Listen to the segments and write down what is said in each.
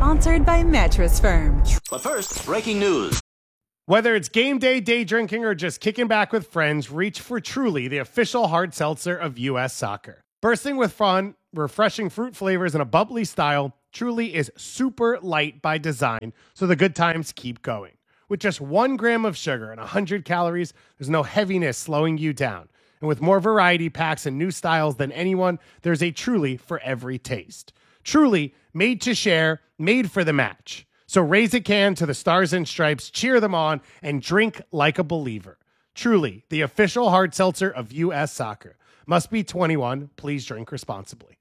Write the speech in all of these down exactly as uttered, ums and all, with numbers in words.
Sponsored by Mattress Firm. But first, breaking news. Whether it's game day, day drinking, or just kicking back with friends, reach for Truly, the official hard seltzer of U S Soccer. Bursting with fun, refreshing fruit flavors, and a bubbly style, Truly is super light by design, so the good times keep going. With just one gram of sugar and one hundred calories, there's no heaviness slowing you down. And with more variety packs and new styles than anyone, there's a Truly for every taste. Truly, made to share, made for the match. So raise a can to the Stars and Stripes, cheer them on, and drink like a believer. Truly, the official hard seltzer of U S Soccer. Must be twenty-one. Please drink responsibly.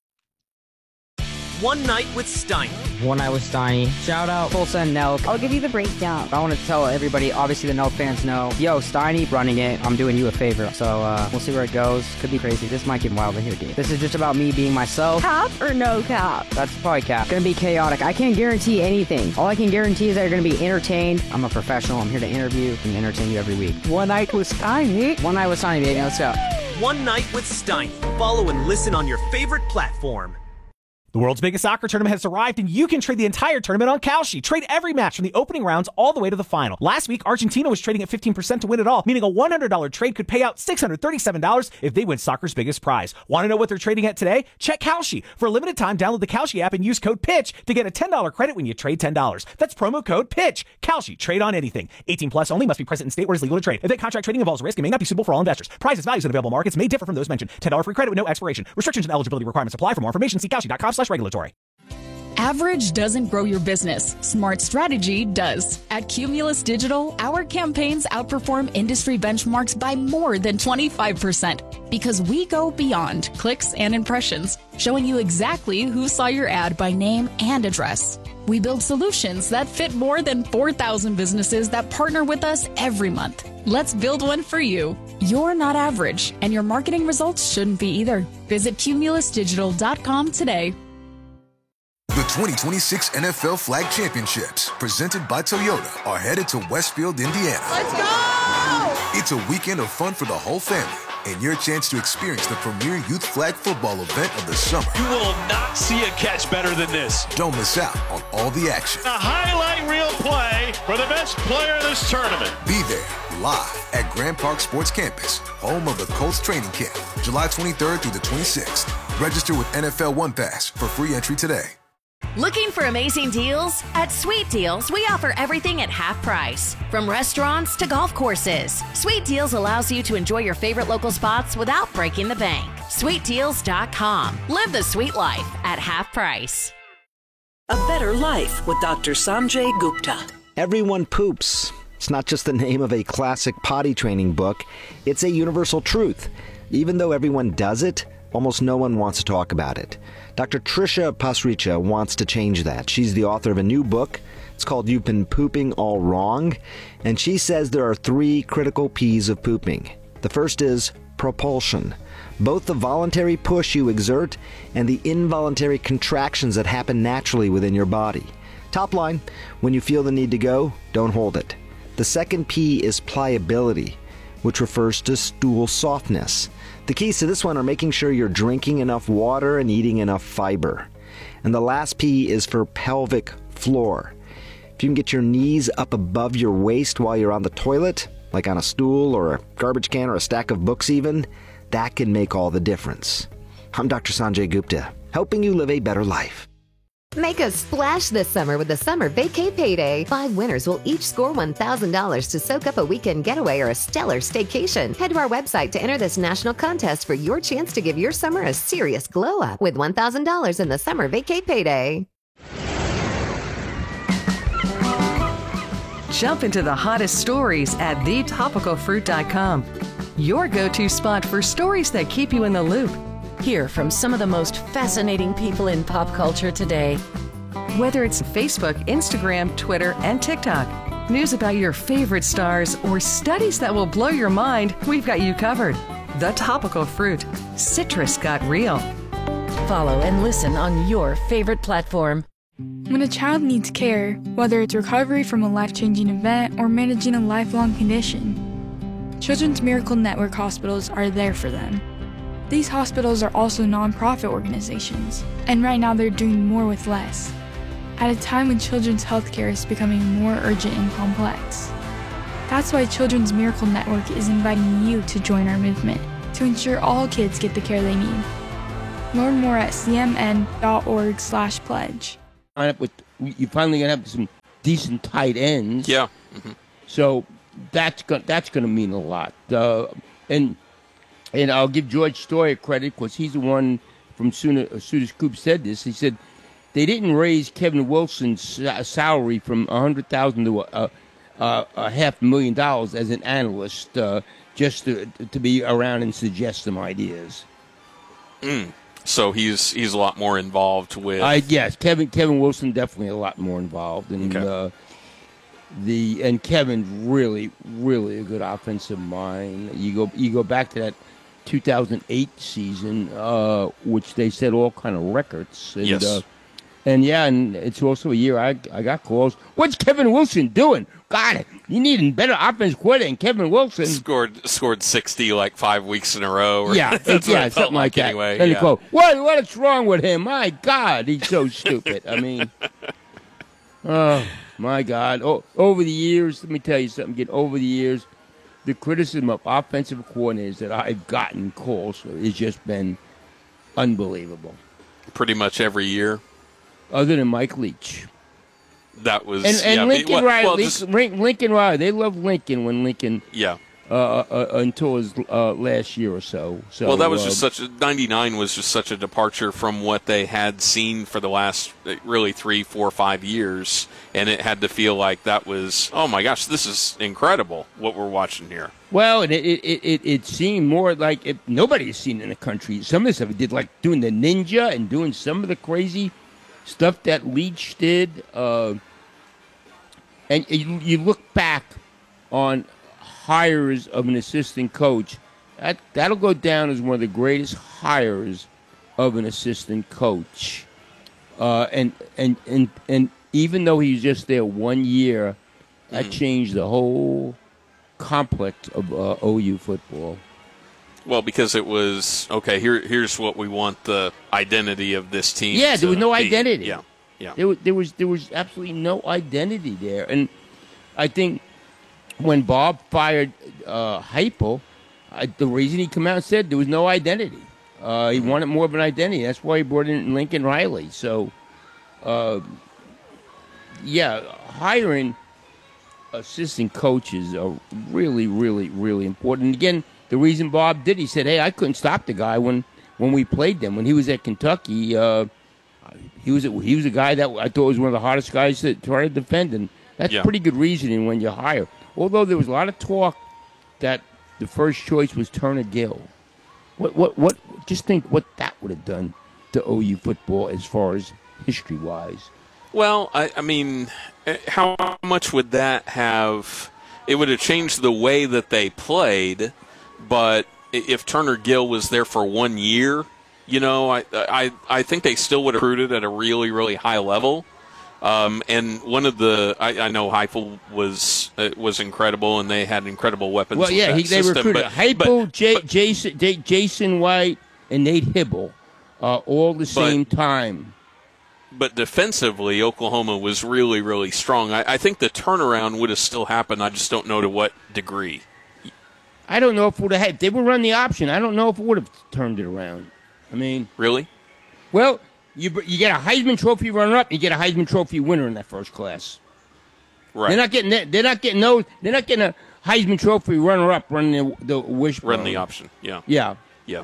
One Night with Steiny. One Night with Steiny. Shout out Full Send Nelk. I'll give you the breakdown. I want to tell everybody, obviously the Nelk fans know, yo, Steiny running it, I'm doing you a favor. So uh, we'll see where it goes. Could be crazy. This might get wild in here, dude. This is just about me being myself. Cap or no cap? That's probably cap. Gonna be chaotic. I can't guarantee anything. All I can guarantee is that you're gonna be entertained. I'm a professional. I'm here to interview and entertain you every week. One Night with Steiny. One Night with Steiny, baby. Let's go. One Night with Steiny. Follow and listen on your favorite platform. The world's biggest soccer tournament has arrived, and you can trade the entire tournament on Kalshi. Trade every match from the opening rounds all the way to the final. Last week, Argentina was trading at fifteen percent to win it all, meaning a one hundred dollars trade could pay out six hundred thirty-seven dollars if they win soccer's biggest prize. Want to know what they're trading at today? Check Kalshi. For a limited time, download the Kalshi app and use code PITCH to get a ten dollars credit when you trade ten dollars. That's promo code PITCH. Kalshi. Trade on anything. eighteen plus only. Must be present in state where it's legal to trade. Event contract trading involves risk and may not be suitable for all investors. Prizes, values, and available markets may differ from those mentioned. ten dollars free credit with no expiration. Restrictions and eligibility requirements apply. For more information, see kalshi dot com slash regulatory. Average doesn't grow your business. Smart strategy does. At Cumulus Digital, our campaigns outperform industry benchmarks by more than twenty-five percent because we go beyond clicks and impressions, showing you exactly who saw your ad by name and address. We build solutions that fit more than four thousand businesses that partner with us every month. Let's build one for you. You're not average, and your marketing results shouldn't be either. Visit cumulus digital dot com today. The twenty twenty-six N F L Flag Championships, presented by Toyota, are headed to Westfield, Indiana. Let's go! It's a weekend of fun for the whole family and your chance to experience the premier youth flag football event of the summer. You will not see a catch better than this. Don't miss out on all the action. A highlight reel play for the best player of this tournament. Be there live at Grand Park Sports Campus, home of the Colts training camp, July twenty-third through the twenty-sixth. Register with N F L One Pass for free entry today. Looking for amazing deals? At Sweet Deals, we offer everything at half price. From restaurants to golf courses, Sweet Deals allows you to enjoy your favorite local spots without breaking the bank. sweet deals dot com. Live the sweet life at half price. A Better Life with Doctor Sanjay Gupta. Everyone poops. It's not just the name of a classic potty training book. It's a universal truth. Even though everyone does it, almost no one wants to talk about it. Doctor Trisha Pasricha wants to change that. She's the author of a new book. It's called You've Been Pooping All Wrong. And she says there are three critical P's of pooping. The first is propulsion. Both the voluntary push you exert and the involuntary contractions that happen naturally within your body. Top line, when you feel the need to go, don't hold it. The second P is pliability, which refers to stool softness. The keys to this one are making sure you're drinking enough water and eating enough fiber. And the last P is for pelvic floor. If you can get your knees up above your waist while you're on the toilet, like on a stool or a garbage can or a stack of books even, that can make all the difference. I'm Doctor Sanjay Gupta, helping you live a better life. Make a splash this summer with the Summer Vacay Payday. Five winners will each score one thousand dollars to soak up a weekend getaway or a stellar staycation. Head to our website to enter this national contest for your chance to give your summer a serious glow up with one thousand dollars in the Summer Vacay Payday. Jump into the hottest stories at the topical fruit dot com. Your go-to spot for stories that keep you in the loop. Hear from some of the most fascinating people in pop culture today. Whether it's Facebook, Instagram, Twitter, and TikTok, news about your favorite stars, or studies that will blow your mind, we've got you covered. The Topical Fruit. Citrus got real. Follow and listen on your favorite platform. When a child needs care, whether it's recovery from a life-changing event or managing a lifelong condition, Children's Miracle Network hospitals are there for them. These hospitals are also nonprofit organizations, and right now they're doing more with less. at a time when children's healthcare is becoming more urgent and complex. That's why Children's Miracle Network is inviting you to join our movement to ensure all kids get the care they need. Learn more at c m n dot org slash pledge. With, you're finally going to have some decent tight ends. Yeah. Mm-hmm. So that's going that's going to mean a lot. Uh, and and I'll give George Stoyer credit because he's the one from soon as soon as Coop said this. He said they didn't raise Kevin Wilson's salary from a hundred thousand to a, a, a half million dollars as an analyst uh, just to to be around and suggest some ideas. Mm. So he's he's a lot more involved with. Uh, yes, Kevin Kevin Wilson definitely a lot more involved, and okay. uh, the and Kevin's really really a good offensive mind. You go you go back to that two thousand eight season, uh, which they set all kind of records. And, yes. Uh, and yeah, and it's also a year I I got calls. What's Kevin Wilson doing? God, you need a better offense quit than Kevin Wilson. Scored scored sixty like five weeks in a row. Or Yeah, that's yeah, what something like that. Anyway, and yeah. they go, what what's wrong with him? My God, he's so stupid. I mean, oh my God. Oh, over the years, let me tell you something. Get over the years, the criticism of offensive coordinators that I've gotten calls has just been unbelievable. Pretty much every year, other than Mike Leach. That was and, and yeah, Lincoln but, Riley. well, just, Lincoln Riley. They love Lincoln when Lincoln. Yeah. Uh, uh, until his uh, last year or so. So well, that was uh, just such a ninety-nine was just such a departure from what they had seen for the last really three, four, five years, and it had to feel like that was oh my gosh, this is incredible what we're watching here. Well, and it it, it, it seemed more like it, nobody has seen in the country. Some of the stuff he did, like doing the ninja and doing some of the crazy stuff that Leach did. Uh, and you, you look back on hires of an assistant coach, that, that'll go down as one of the greatest hires of an assistant coach. Uh, and, and, and, and even though he was just there one year, that mm. changed the whole complex of uh, O U football. Well, because it was, okay, here, here's what we want the identity of this team Yeah, there was no be. identity. Yeah, yeah. There was, there was, there was absolutely no identity there. And I think when Bob fired uh, Heupel, uh, the reason he came out and said there was no identity. Uh, he mm-hmm. wanted more of an identity. That's why he brought in Lincoln Riley. So, uh, yeah, hiring assistant coaches are really, really, really important. Again, the reason Bob did, he said, hey, I couldn't stop the guy when, when we played them. When he was at Kentucky, uh, he was a, he was a guy that I thought was one of the hardest guys to try to defend, and that's yeah. pretty good reasoning when you hire. Although there was a lot of talk that the first choice was Turner Gill. What, what, what? Just think what that would have done to O U football as far as history-wise. Well, I, I mean, how much would that have? It would have changed the way that they played, but if Turner Gill was there for one year, you know, I, I, I think they still would have recruited at a really, really high level. Um, and one of the, I, I know Heupel was uh, was incredible, and they had incredible weapons. Well, yeah, with that he, they system, recruited but, Heupel, but, J, but, Jason, J, Jason White, and Nate Hibble, uh, all the same but, time. But defensively, Oklahoma was really, really strong. I, I think the turnaround would have still happened. I just don't know to what degree. I don't know if it would have had. They would run the option. I don't know if it would have turned it around. I mean, really? Well, you you get a Heisman Trophy runner-up, you get a Heisman Trophy winner in that first class. Right. They're not getting. They're not getting those. They're not getting a Heisman Trophy runner-up running the, the wishbone. Run the option. Yeah. Yeah. Yeah.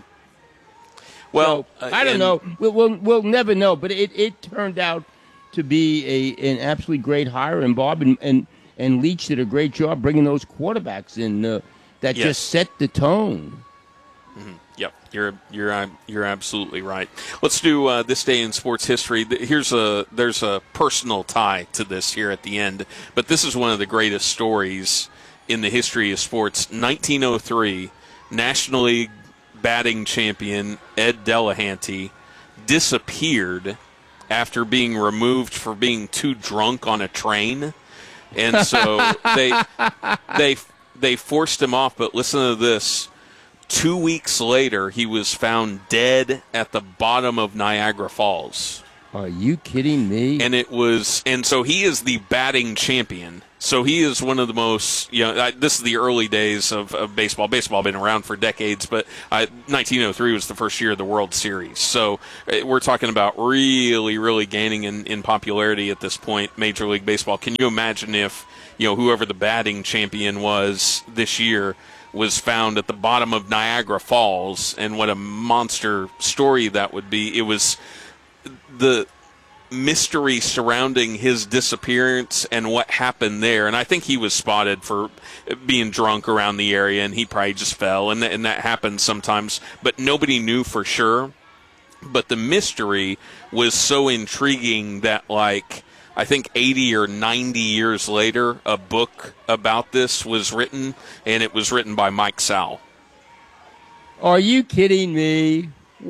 Well, so, uh, I don't and, know. We'll, we'll we'll never know. But it, it turned out to be a an absolutely great hire, and Bob and and, and Leach did a great job bringing those quarterbacks in. Uh, that yes. just set the tone. Mm-hmm. Yep, you're you're you're absolutely right. Let's do uh, this day in sports history. Here's a there's a personal tie to this here at the end, but this is one of the greatest stories in the history of sports. nineteen oh three, National League batting champion Ed Delahanty disappeared after being removed for being too drunk on a train, and so they they they forced him off. But listen to this. Two weeks later, he was found dead at the bottom of Niagara Falls. Are you kidding me? And it was, and so he is the batting champion. So he is one of the most, you know, I, this is the early days of, of baseball. Baseball been around for decades, but uh, nineteen oh three was the first year of the World Series. So uh, we're talking about really, really gaining in, in popularity at this point, Major League Baseball. Can you imagine if, you know, whoever the batting champion was this year was found at the bottom of Niagara Falls, and what a monster story that would be. It was the mystery surrounding his disappearance and what happened there. And I think he was spotted for being drunk around the area, and he probably just fell, and, th- and that happens sometimes. But nobody knew for sure. But the mystery was so intriguing that, like, I think eighty or ninety years later, a book about this was written, and it was written by Mike Sowell. Are you kidding me?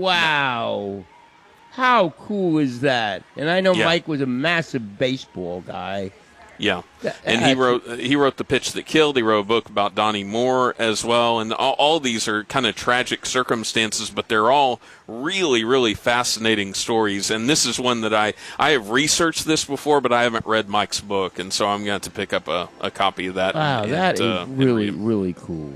Wow. How cool is that? And I know Yeah. Mike was a massive baseball guy. Yeah, and he wrote he wrote The Pitch That Killed. He wrote a book about Donnie Moore as well, and all, all these are kind of tragic circumstances, but they're all really, really fascinating stories. And this is one that I I have researched this before, but I haven't read Mike's book, and so I'm going to pick up a, a copy of that. Wow, and, that is uh, really, really cool.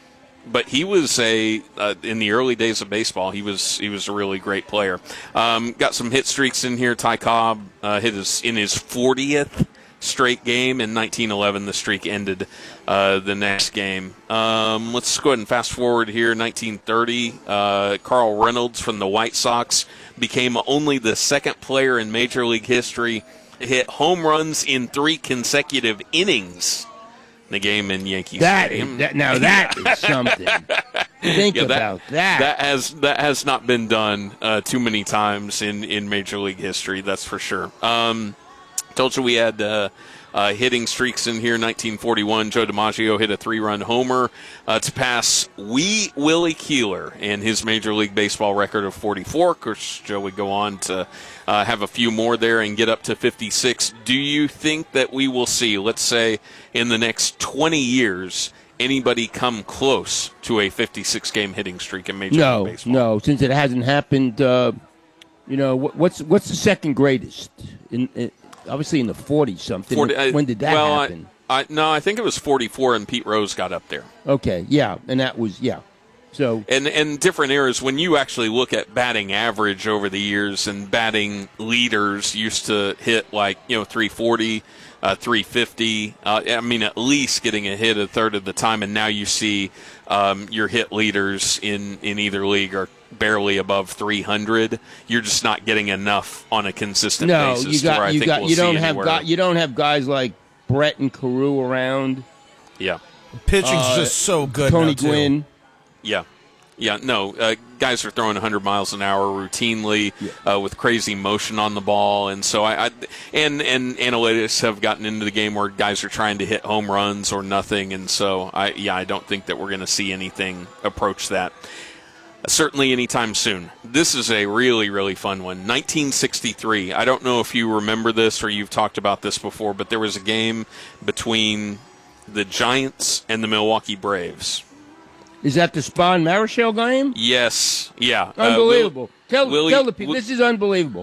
But he was a uh, in the early days of baseball. He was he was a really great player. Um, got some hit streaks in here. Ty Cobb uh, hit his in his fortieth straight game in nineteen eleven. The streak ended uh, the next game. Um, let's go ahead and fast forward here. nineteen thirty. Uh, Carl Reynolds from the White Sox became only the second player in Major League history to hit home runs in three consecutive innings. The game in Yankee That Stadium. is, that, now that is something. Think Yeah, that- about that. That has that has not been done uh, too many times in, in Major League history. That's for sure. Um, told you we had uh, uh, hitting streaks in here. nineteen forty-one, Joe DiMaggio hit a three-run homer uh, to pass wee Willie Keeler and his Major League Baseball record of forty-four. Of course, Joe would go on to uh, have a few more there and get up to fifty-six. Do you think that we will see, let's say, in the next twenty years, anybody come close to a fifty-six game hitting streak in Major no, League Baseball? no, since it hasn't happened. Uh, you know, what, what's what's the second greatest? In, in obviously in the forties something. forty, uh, when did that well, happen? I, I, no, I think it was forty-four, and Pete Rose got up there. Okay, yeah, and that was yeah. So And and different eras, when you actually look at batting average over the years, and batting leaders used to hit like, you know, three forty, uh, three fifty. Uh, I mean, at least getting a hit a third of the time. And now you see um, your hit leaders in, in either league are barely above three hundred. You're just not getting enough on a consistent no, basis. you to where got I you think got we'll you see don't have anywhere. got, you don't have guys like Brett and Carew around. Yeah, Pitching's Uh, just so good. Tony now, too. Gwynn. Yeah. Yeah, no, uh, guys are throwing one hundred miles an hour routinely uh, with crazy motion on the ball, and so I, I and and analytics have gotten into the game where guys are trying to hit home runs or nothing, and so I yeah I don't think that we're going to see anything approach that. Certainly anytime soon. This is a really, really fun one. nineteen sixty-three. I don't know if you remember this or you've talked about this before, but there was a game between the Giants and the Milwaukee Braves. Is that the Spahn Marichal game? Yes. Yeah. Unbelievable. Uh, Will, tell Willie, tell the people Will, this is unbelievable.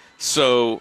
So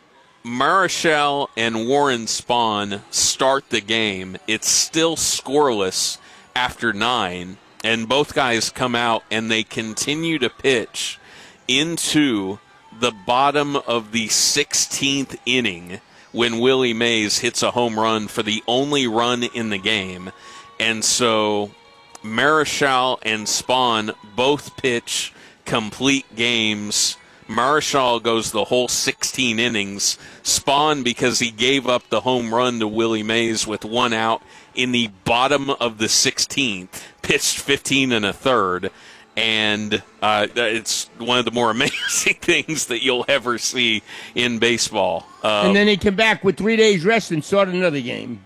Marichal and Warren Spahn start the game. It's still scoreless after nine, and both guys come out and they continue to pitch into the bottom of the sixteenth inning when Willie Mays hits a home run for the only run in the game. And so Marichal and Spahn both pitch complete games. Marichal goes the whole sixteen innings. Spahn, because he gave up the home run to Willie Mays with one out in the bottom of the sixteenth, pitched fifteen and a third. And uh, it's one of the more amazing things that you'll ever see in baseball. Uh, and then he came back with three days rest and started another game.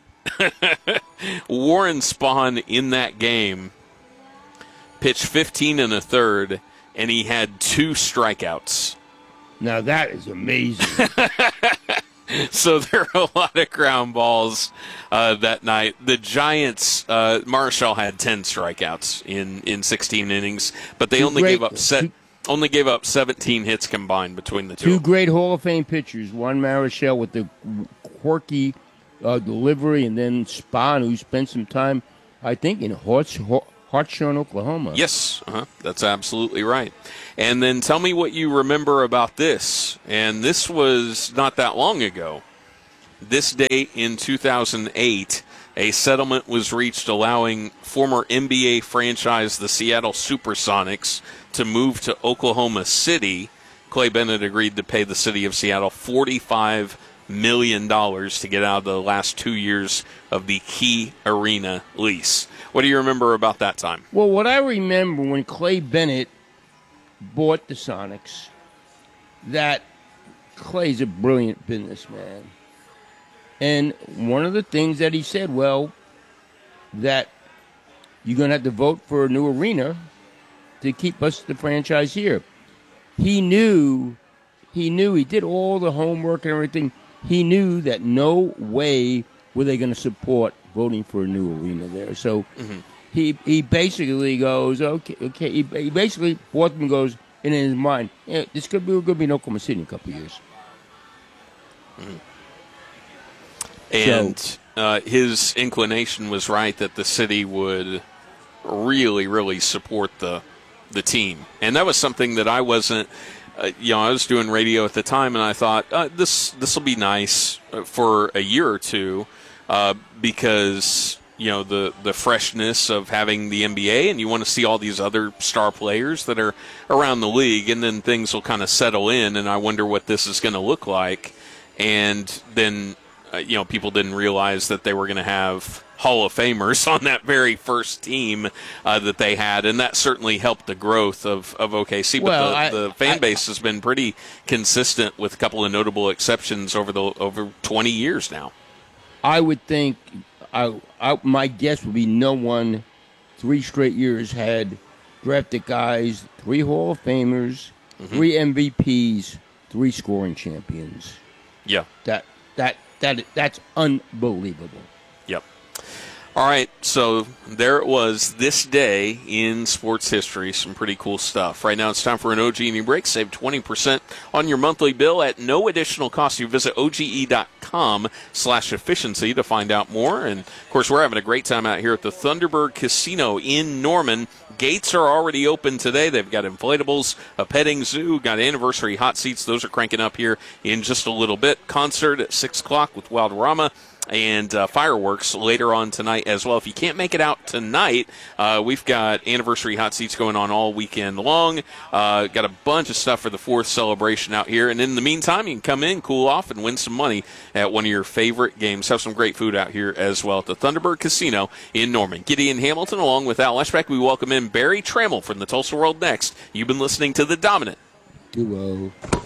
Warren Spahn in that game pitched fifteen and a third, and he had two strikeouts. Now that is amazing. So there are a lot of ground balls uh, that night. The Giants, uh, Marichal had ten strikeouts in, in sixteen innings, but they Two only great, gave up set. Two, Only gave up seventeen hits combined between the two. Two great Hall of Fame pitchers. One Marichal with the quirky uh, delivery, and then Spahn, who spent some time, I think, in Hartshorne, Oklahoma. Yes, uh-huh. That's absolutely right. And then tell me what you remember about this. And this was not that long ago. This day in two thousand eight, a settlement was reached allowing former N B A franchise the Seattle Supersonics to move to Oklahoma City. Clay Bennett agreed to pay the city of Seattle forty-five million dollars to get out of the last two years of the Key Arena lease. What do you remember about that time? Well, what I remember when Clay Bennett bought the Sonics, that Clay's a brilliant businessman. And one of the things that he said, well, that you're going to have to vote for a new arena to keep us the franchise here. He knew, he knew, he did all the homework and everything. He knew that no way were they going to support voting for a new arena there. So mm-hmm. he he basically goes, okay, okay. He, he basically, Portman goes in his mind, yeah, this could be, could be in Oklahoma City in a couple of years. Mm-hmm. And so, uh, his inclination was right that the city would really, really support the the team. And that was something that I wasn't, uh, you know, I was doing radio at the time, and I thought, uh, this this will be nice for a year or two uh, because, you know, the, the freshness of having the N B A, and you want to see all these other star players that are around the league, and then things will kind of settle in, and I wonder what this is going to look like. And then... Uh, you know, people didn't realize that they were going to have Hall of Famers on that very first team uh, that they had, and that certainly helped the growth of, of O K C. But well, the, I, the fan I, base has been pretty consistent with a couple of notable exceptions over the over twenty years now. I would think, I, I, my guess would be no one three straight years had drafted guys, three Hall of Famers, mm-hmm. three M V Ps, three scoring champions. Yeah. That that. That that's unbelievable. Yep. All right, so there it was this day in sports history. Some pretty cool stuff. Right now it's time for an O G E break. Save twenty percent on your monthly bill at no additional cost. You visit O G E dot com slash efficiency to find out more. And, of course, we're having a great time out here at the Thunderbird Casino in Norman. Gates are already open today. They've got inflatables, a petting zoo, got anniversary hot seats. Those are cranking up here in just a little bit. Concert at six o'clock with Wildorama. And uh, fireworks later on tonight as well. If you can't make it out tonight, uh, we've got anniversary hot seats going on all weekend long. Uh, got a bunch of stuff for the fourth celebration out here. And in the meantime, you can come in, cool off, and win some money at one of your favorite games. Have some great food out here as well at the Thunderbird Casino in Norman. Gideon Hamilton along with Al Leschbeck. We welcome in Barry Trammell from the Tulsa World next. You've been listening to The Dominant Duo.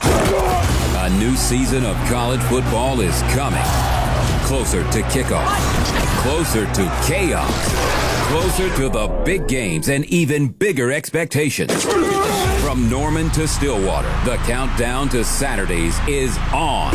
A new season of college football is coming. Closer to kickoff, closer to chaos, closer to the big games and even bigger expectations. From Norman to Stillwater, the countdown to Saturdays is on.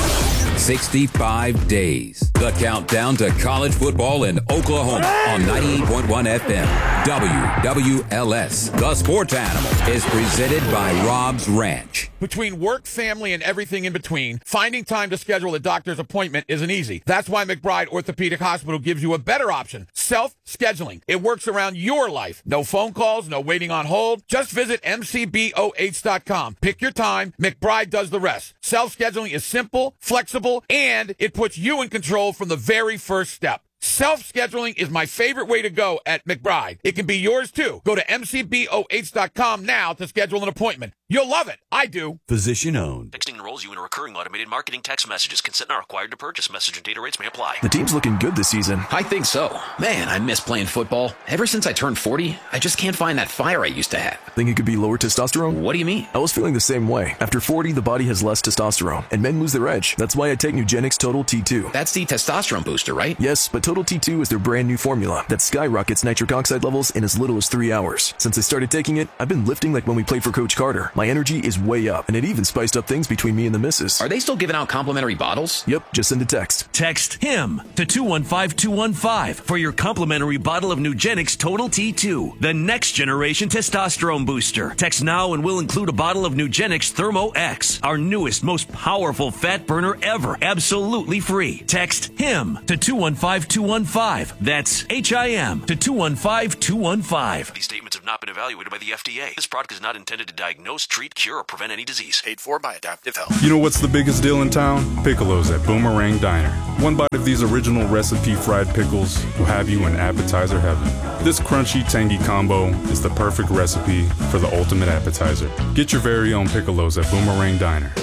sixty-five days. The countdown to college football in Oklahoma on ninety-eight point one F M. W W L S. The Sports Animal is presented by Rob's Ranch. Between work, family, and everything in between, finding time to schedule a doctor's appointment isn't easy. That's why McBride Orthopedic Hospital gives you a better option, self-scheduling. It works around your life. No phone calls, no waiting on hold. Just visit M C B O H dot com. Pick your time. McBride does the rest. Self-scheduling is simple, flexible, and it puts you in control from the very first step. Self-scheduling is my favorite way to go at McBride. It can be yours, too. Go to M C B O H dot com now to schedule an appointment. You'll love it. I do. Physician owned. Texting enrolls you in a recurring automated marketing text messages. Consent not required to purchase. Message and data rates may apply. The team's looking good this season. I think so. Man, I miss playing football. Ever since I turned forty, I just can't find that fire I used to have. Think it could be lower testosterone? What do you mean? I was feeling the same way. After forty, the body has less testosterone, and men lose their edge. That's why I take Nugenix Total T two. That's the testosterone booster, right? Yes, but Total T two is their brand new formula that skyrockets nitric oxide levels in as little as three hours. Since I started taking it, I've been lifting like when we played for Coach Carter. My My energy is way up, and it even spiced up things between me and the missus. Are they still giving out complimentary bottles? Yep, just send a text. Text HIM to two one five two one five for your complimentary bottle of Nugenix Total T two, the next generation testosterone booster. Text now and we'll include a bottle of Nugenix Thermo X, our newest, most powerful fat burner ever, absolutely free. Text HIM to two one five two one five. That's H I M to two one five two one five. These statements have not been evaluated by the F D A. This product is not intended to diagnose, treat, cure, or prevent any disease. Paid for by Adaptive Health. You know what's the biggest deal in town? Piccolos at Boomerang Diner. One bite of these original recipe fried pickles will have you in appetizer heaven. This crunchy, tangy combo is the perfect recipe for the ultimate appetizer. Get your very own Piccolos at Boomerang Diner.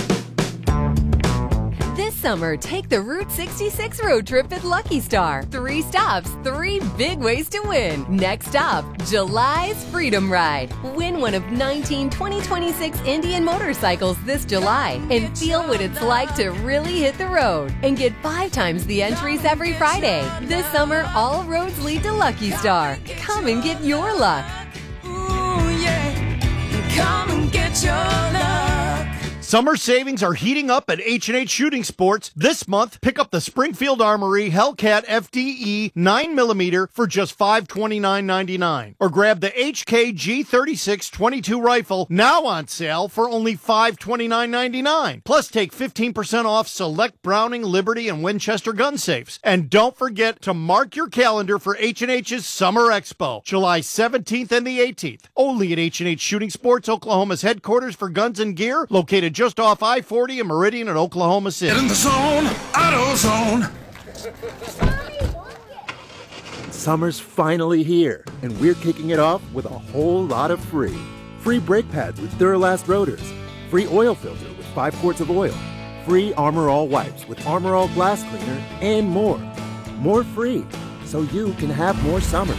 This summer, take the Route sixty-six road trip at Lucky Star. Three stops, three big ways to win. Next stop, July's Freedom Ride. Win one of nineteen twenty twenty-six Indian motorcycles this July and feel what it's like to really hit the road. And get five times the entries every Friday. This summer, all roads lead to Lucky Star. Come and get your luck. Ooh, yeah. Come and get your luck. Summer savings are heating up at H and H Shooting Sports. This month, pick up the Springfield Armory Hellcat F D E nine millimeter for just five hundred twenty-nine dollars and ninety-nine cents. Or grab the H K G thirty-six twenty-two rifle, now on sale for only five hundred twenty-nine dollars and ninety-nine cents. Plus, take fifteen percent off select Browning, Liberty, and Winchester gun safes. And don't forget to mark your calendar for H and H's Summer Expo, July seventeenth and the eighteenth. Only at H and H Shooting Sports, Oklahoma's headquarters for guns and gear, located just off I forty and Meridian in Oklahoma City. Get in the zone, AutoZone. Summer's finally here, and we're kicking it off with a whole lot of free. Free brake pads with Duralast rotors. Free oil filter with five quarts of oil. Free Armor All wipes with Armor All glass cleaner, and more. More free, so you can have more summer.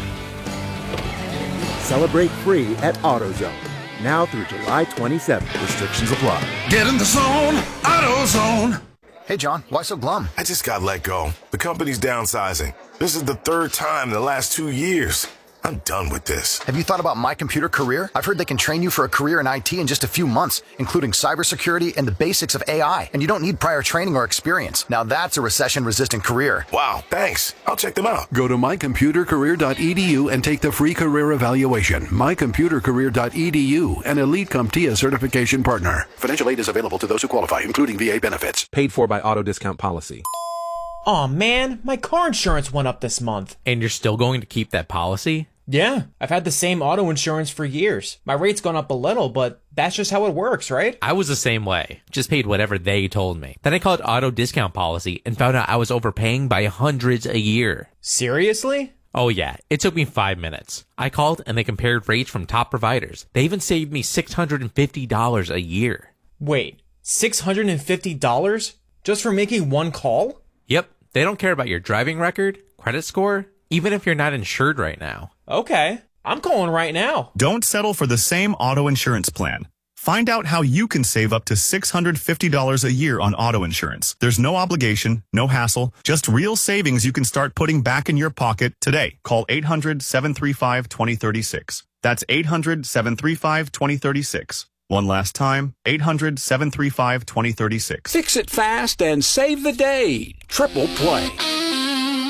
Celebrate free at AutoZone. Now through July twenty-seventh. Restrictions apply. Get in the zone, AutoZone. Hey, John, why so glum? I just got let go. The company's downsizing. This is the third time in the last two years. I'm done with this. Have you thought about My Computer Career? I've heard they can train you for a career in I T in just a few months, including cybersecurity and the basics of A I. And you don't need prior training or experience. Now that's a recession-resistant career. Wow, thanks. I'll check them out. Go to my computer career dot e d u and take the free career evaluation. my computer career dot e d u, an Elite CompTIA certification partner. Financial aid is available to those who qualify, including V A benefits. Paid for by Auto Discount Policy. Aw, man, my car insurance went up this month. And you're still going to keep that policy? Yeah, I've had the same auto insurance for years. My rate's gone up a little, but that's just how it works, right? I was the same way. Just paid whatever they told me. Then I called Auto Discount Policy and found out I was overpaying by hundreds a year. Seriously? Oh yeah, it took me five minutes. I called and they compared rates from top providers. They even saved me six hundred fifty dollars a year. Wait, six hundred fifty dollars? Just for making one call? Yep, they don't care about your driving record, credit score, even if you're not insured right now. Okay, I'm calling right now. Don't settle for the same auto insurance plan. Find out how you can save up to six hundred fifty dollars a year on auto insurance. There's no obligation, no hassle, just real savings you can start putting back in your pocket today. Call eight hundred, seven three five, two zero three six. That's eight hundred, seven three five, two zero three six. One last time, eight hundred, seven three five, two zero three six. Fix it fast and save the day. Triple Play.